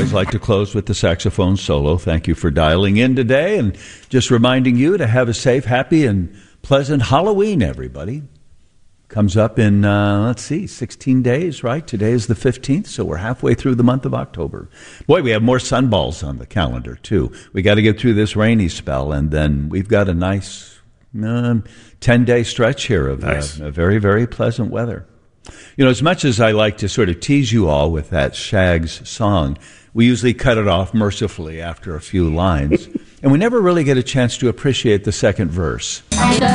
always like to close with the saxophone solo. Thank you for dialing in today, and just reminding you to have a safe, happy, and pleasant Halloween, everybody. Comes up in, 16 days, right? Today is the 15th, so we're halfway through the month of October. Boy, we have more sunballs on the calendar, too. We got to get through this rainy spell, and then we've got a nice 10-day stretch here of very, very pleasant weather. You know, as much as I like to sort of tease you all with that Shags song, we usually cut it off mercifully after a few lines, and we never really get a chance to appreciate the second verse.